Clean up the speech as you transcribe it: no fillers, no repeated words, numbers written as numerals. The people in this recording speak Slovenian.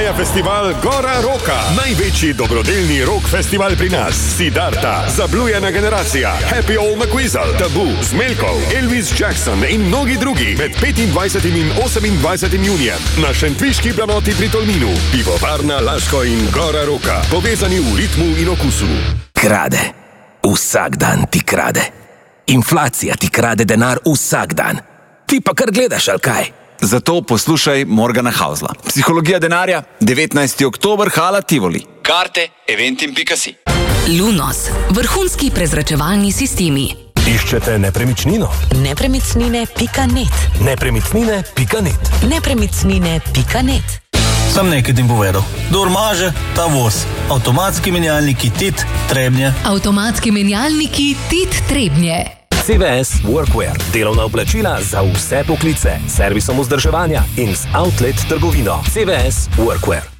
prihaja festival Gora Roka. Največji dobrodelni rock festival pri nas. Siddharta, Zablujena generacija, Happy Old McWeasel, Tabu, Zmelkov, Elvis Jackson in mnogi drugi med 25. in 28. junijem na šentviški planoti pri Tolminu. Pivovarna Laško in Gora Roka, povezani v ritmu in okusu. Krade. Vsak dan ti krade. Inflacija ti krade denar vsak dan. Ti pa kar gledaš, ali kaj? Zato poslušaj Morgana Hausla. Psihologija denarja, 19. oktober, Hala Tivoli. Karte eventim.si. Lunos, vrhunski prezračevalni sistemi. Iščete nepremičnino? Nepremičnine.net. Nepremičnine.net. Nepremičnine.net. Sam nekaj ti povedal. Kdor maže, ta voz. Avtomatski menjalniki Tit Trebnje. Avtomatski menjalniki Tit Trebnje. CVS Workwear. Delovna oblačila za vse poklice. Servisom vzdrževanja in z outlet trgovino. CVS Workwear.